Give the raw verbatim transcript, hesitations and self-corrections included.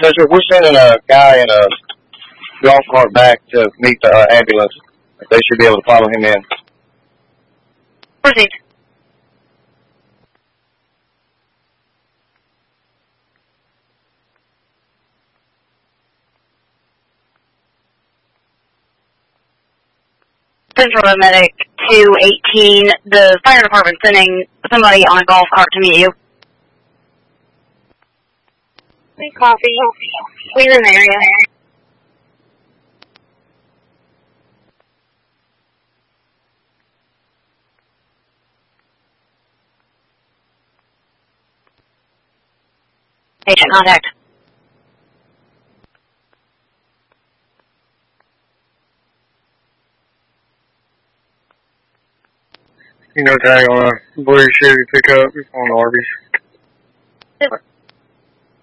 Sister, we're sending a guy in a golf cart back to meet the uh, ambulance. They should be able to follow him in. Proceed. Central Medic two eighteen, the fire department sending somebody on a golf cart to meet you. Hey, coffee. Clear in the area. Patient contact. You know, tag on a blue Chevy pickup on Arby's. Super.